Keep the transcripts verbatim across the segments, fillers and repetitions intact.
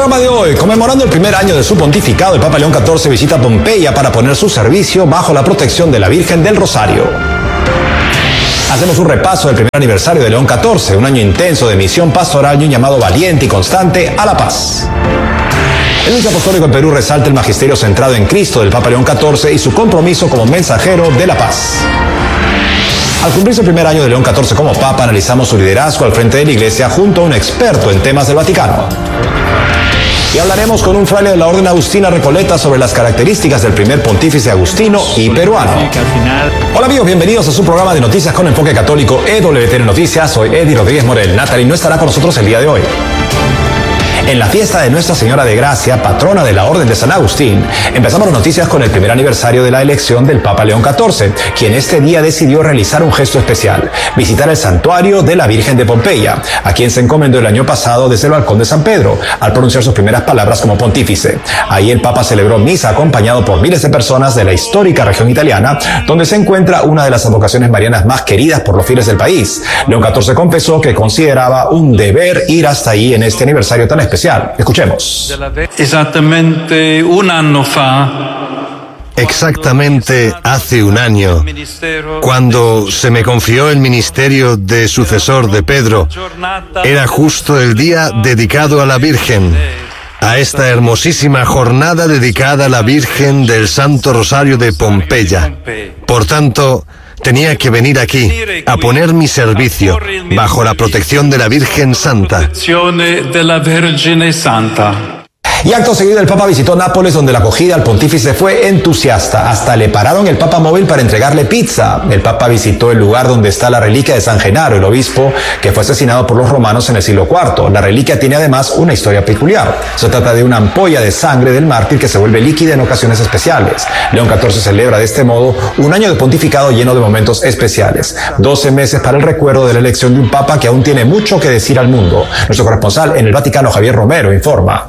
programa de hoy, conmemorando el primer año de su pontificado, el Papa León catorce visita Pompeya para poner su servicio bajo la protección de la Virgen del Rosario. Hacemos un repaso del primer aniversario de León catorce, un año intenso de misión pastoral y un llamado valiente y constante a la paz. El nuncio apostólico en Perú resalta el magisterio centrado en Cristo del Papa León catorce y su compromiso como mensajero de la paz. Al cumplirse el primer año de León catorce como Papa, analizamos su liderazgo al frente de la Iglesia junto a un experto en temas del Vaticano. Y hablaremos con un fraile de la Orden Agustina Recoleta sobre las características del primer pontífice agustino y peruano. Hola amigos, bienvenidos a su programa de noticias con enfoque católico E W T N Noticias. Soy Eddie Rodríguez Morel. Natalie no estará con nosotros el día de hoy. En la fiesta de Nuestra Señora de Gracia, patrona de la Orden de San Agustín, empezamos las noticias con el primer aniversario de la elección del Papa León catorce, quien este día decidió realizar un gesto especial, visitar el santuario de la Virgen de Pompeya, a quien se encomendó el año pasado desde el balcón de San Pedro, al pronunciar sus primeras palabras como pontífice. Ahí el Papa celebró misa acompañado por miles de personas de la histórica región italiana, donde se encuentra una de las advocaciones marianas más queridas por los fieles del país. León catorce confesó que consideraba un deber ir hasta ahí en este aniversario tan especial. Escuchemos. Exactamente un año fa. Exactamente hace un año, cuando se me confió el ministerio de sucesor de Pedro, era justo el día dedicado a la Virgen, a esta hermosísima jornada dedicada a la Virgen del Santo Rosario de Pompeya. Por tanto, tenía que venir aquí a poner mi servicio bajo la protección de la Virgen Santa. Y acto seguido el Papa visitó Nápoles, donde la acogida al pontífice fue entusiasta. Hasta le pararon el Papa móvil para entregarle pizza. El Papa visitó el lugar donde está la reliquia de San Genaro, el obispo que fue asesinado por los romanos en el siglo cuarto. La reliquia tiene además una historia peculiar. Se trata de una ampolla de sangre del mártir que se vuelve líquida en ocasiones especiales. León catorce celebra de este modo un año de pontificado lleno de momentos especiales. doce meses para el recuerdo de la elección de un Papa que aún tiene mucho que decir al mundo. Nuestro corresponsal en el Vaticano, Javier Romero, informa.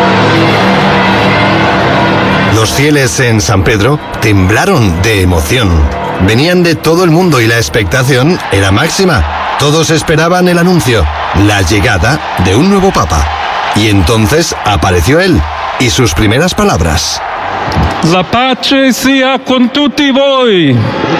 Los fieles en San Pedro temblaron de emoción. Venían de todo el mundo y la expectación era máxima. Todos esperaban el anuncio, la llegada de un nuevo papa. Y entonces apareció él y sus primeras palabras. La pace sia con tutti voi.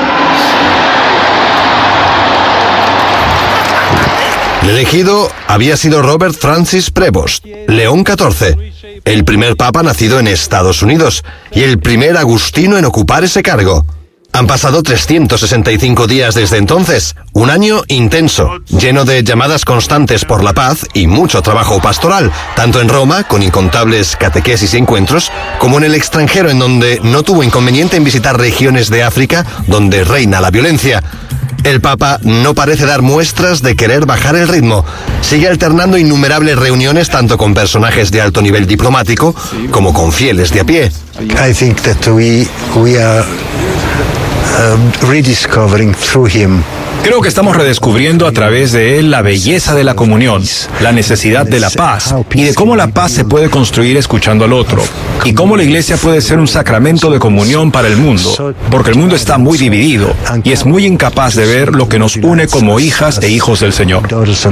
El elegido había sido Robert Francis Prevost, León catorce, el primer papa nacido en Estados Unidos y el primer agustino en ocupar ese cargo. Han pasado trescientos sesenta y cinco días desde entonces, un año intenso, lleno de llamadas constantes por la paz y mucho trabajo pastoral, tanto en Roma, con incontables catequesis y encuentros, como en el extranjero, en donde no tuvo inconveniente en visitar regiones de África donde reina la violencia. El Papa no parece dar muestras de querer bajar el ritmo. Sigue alternando innumerables reuniones tanto con personajes de alto nivel diplomático como con fieles de a pie. I think that we we are uh, rediscovering through him. Creo que estamos redescubriendo a través de él la belleza de la comunión, la necesidad de la paz y de cómo la paz se puede construir escuchando al otro y cómo la iglesia puede ser un sacramento de comunión para el mundo, porque el mundo está muy dividido y es muy incapaz de ver lo que nos une como hijas e hijos del Señor.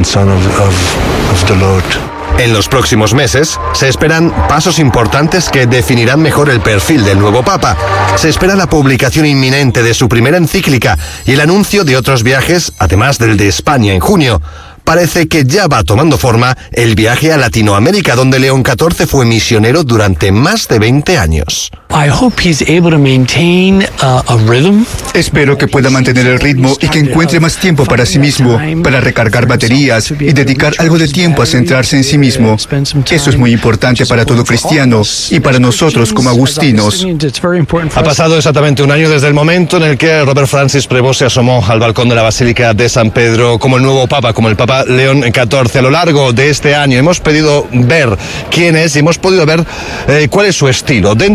En los próximos meses se esperan pasos importantes que definirán mejor el perfil del nuevo Papa. Se espera la publicación inminente de su primera encíclica y el anuncio de otros viajes, además del de España en junio. Parece que ya va tomando forma el viaje a Latinoamérica, donde León catorce fue misionero durante más de veinte años. I hope he's able to maintain uh, a rhythm. Espero que pueda mantener el ritmo y que encuentre más tiempo para sí mismo, para recargar baterías y dedicar algo de tiempo a centrarse en sí mismo. Eso es muy importante para todo cristiano y para nosotros como agustinos. Ha pasado exactamente un año desde el momento en el que Robert Francis Prevost se asomó al balcón de la Basílica de San Pedro como el nuevo Papa, como el Papa León catorce. A lo largo de este año hemos podido ver quién es y hemos podido ver eh, cuál es su estilo. Dentro del Vaticano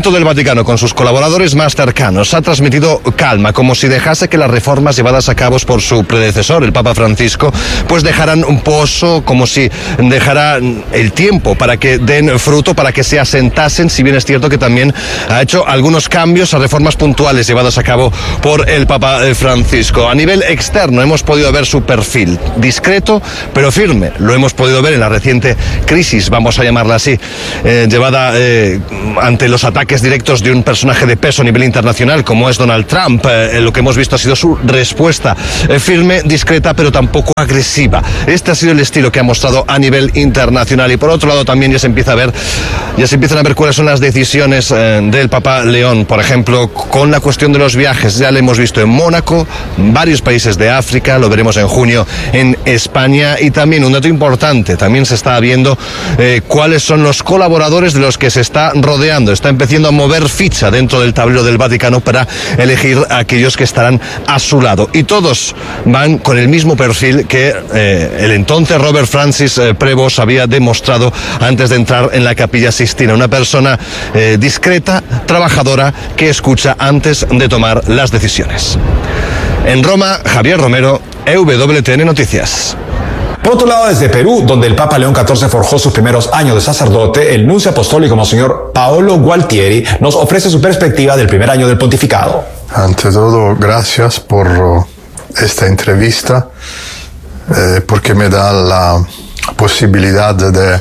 Vaticano, con sus colaboradores más cercanos, ha transmitido calma, como si dejase que las reformas llevadas a cabo por su predecesor, el Papa Francisco, pues dejaran un pozo, como si dejara el tiempo para que den fruto, para que se asentasen, si bien es cierto que también ha hecho algunos cambios a reformas puntuales llevadas a cabo por el Papa Francisco. A nivel externo hemos podido ver su perfil, discreto pero firme. Lo hemos podido ver en la reciente crisis, vamos a llamarla así, eh, llevada eh, ante los ataques directos de un personaje de peso a nivel internacional como es Donald Trump. Eh, lo que hemos visto ha sido su respuesta eh, firme, discreta, pero tampoco agresiva. Este ha sido el estilo que ha mostrado a nivel internacional. Y por otro lado también ya se empieza a ver, ya se empiezan a ver cuáles son las decisiones eh, del Papa León, por ejemplo, con la cuestión de los viajes. Ya lo hemos visto en Mónaco, varios países de África, lo veremos en junio en España. Y también un dato importante, también se está viendo eh, cuáles son los colaboradores de los que se está rodeando. Está empezando a mover ficha dentro del tablero del Vaticano para elegir a aquellos que estarán a su lado. Y todos van con el mismo perfil que eh, el entonces Robert Francis eh, Prevost había demostrado antes de entrar en la Capilla Sixtina. Una persona eh, discreta, trabajadora, que escucha antes de tomar las decisiones. En Roma, Javier Romero, E W T N Noticias. Por otro lado, desde Perú, donde el Papa León catorce forjó sus primeros años de sacerdote, el nuncio apostólico Monseñor Paolo Gualtieri nos ofrece su perspectiva del primer año del pontificado. Ante todo, gracias por esta entrevista, eh, porque me da la posibilidad de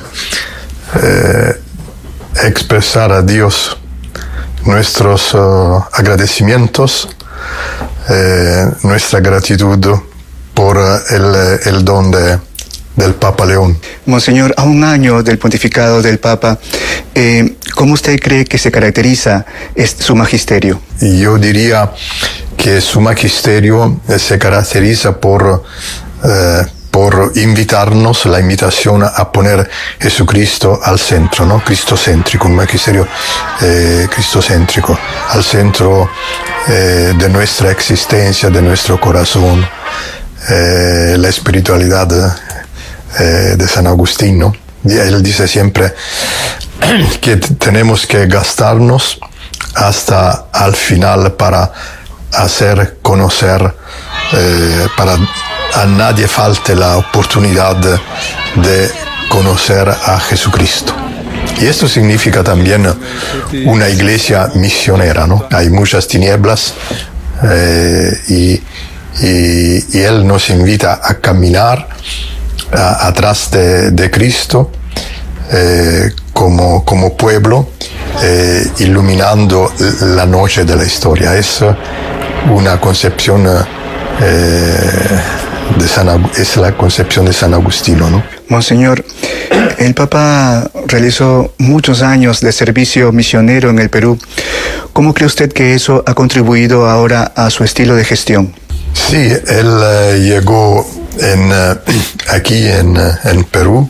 eh, expresar a Dios nuestros uh, agradecimientos, eh, nuestra gratitud por el, el don de, del Papa León. Monseñor, a un año del pontificado del Papa, eh, ¿cómo usted cree que se caracteriza este, su magisterio? Yo diría que su magisterio se caracteriza por, eh, por invitarnos, la invitación a poner Jesucristo al centro, ¿no? Cristocéntrico, un magisterio eh, cristocéntrico, al centro eh, de nuestra existencia, de nuestro corazón. Eh, la espiritualidad eh, de San Agustín, ¿no? Y él dice siempre que tenemos que gastarnos hasta al final para hacer conocer, eh, para a nadie falte la oportunidad de, de conocer a Jesucristo. Y esto significa también una iglesia misionera, ¿no? Hay muchas tinieblas eh, y Y, y Él nos invita a caminar a, atrás de, de Cristo eh, como, como pueblo, eh, iluminando la noche de la historia. Es una concepción eh, de San, es la concepción de San Agustino, ¿no? Monseñor, el Papa realizó muchos años de servicio misionero en el Perú. ¿Cómo cree usted que eso ha contribuido ahora a su estilo de gestión? Sí, él uh, llegó en, uh, aquí en, uh, en Perú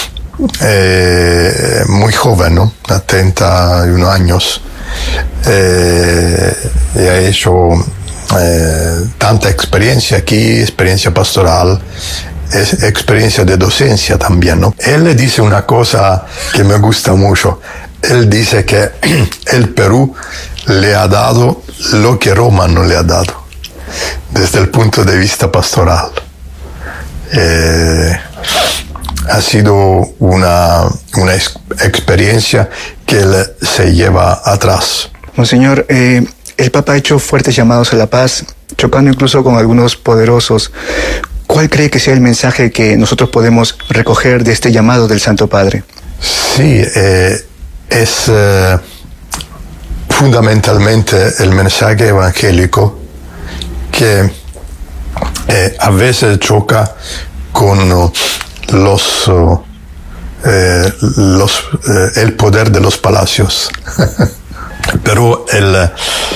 eh, muy joven, ¿no? A treinta y uno años. Eh, y ha hecho eh, tanta experiencia aquí, experiencia pastoral, es, experiencia de docencia también, ¿no? Él le dice una cosa que me gusta mucho. Él dice que el Perú le ha dado lo que Roma no le ha dado, desde el punto de vista pastoral. Eh, ha sido una, una ex experiencia que él se lleva atrás. Monseñor, eh, el Papa ha hecho fuertes llamados a la paz, chocando incluso con algunos poderosos. ¿Cuál cree que sea el mensaje que nosotros podemos recoger de este llamado del Santo Padre? Sí, eh, es eh, fundamentalmente el mensaje evangélico que eh, a veces choca con uh, los, uh, eh, los eh, el poder de los palacios. Pero el,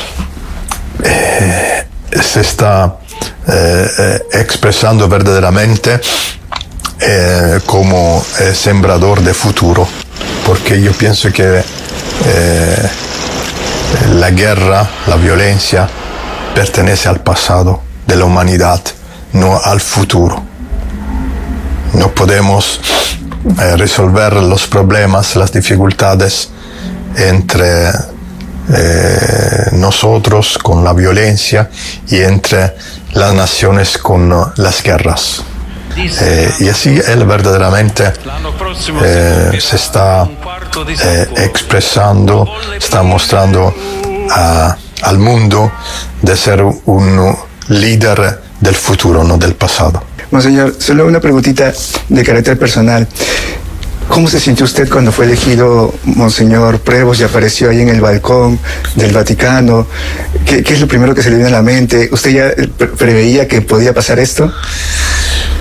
eh, se está eh, eh, expresando verdaderamente eh, como eh, sembrador de futuro, porque yo pienso que eh, la guerra, la violencia, pertenece al pasado de la humanidad, no al futuro. No podemos eh, resolver los problemas, las dificultades entre eh, nosotros con la violencia y entre las naciones con las guerras. Eh, y así él verdaderamente eh, se está eh, expresando, está mostrando a, al mundo de ser un líder del futuro, no del pasado. Monseñor, solo una preguntita de carácter personal. ¿Cómo se sintió usted cuando fue elegido Monseñor Prevost y apareció ahí en el balcón del Vaticano? ¿Qué, qué es lo primero que se le vino a la mente? ¿Usted ya pre- preveía que podía pasar esto?